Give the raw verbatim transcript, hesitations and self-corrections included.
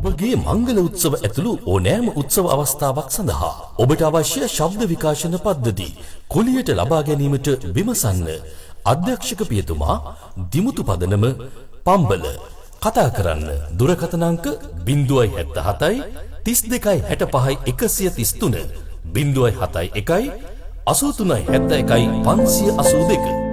ඔබගේ මංගල උත්සව ඇතුළු ඕනෑම උත්සව අවස්ථාවක් සඳහා ඔබට අවශ්‍ය ශබ්ද විකාශන පද්ධති කුලියට ලබා ගැනීමට විමසන්න. අධ්‍යක්ෂක පියතුමා දිමුතු පදනම පම්බල. කතා කරන්න දුරකථන අංක ज़ीरो सात सात तीस දෙකයි හැට පහයි එකසිය තිස් තුන ज़ीरो सात एक असू තුනයි හැත්තෑ එකයි පන්සිය අසූ දෙක.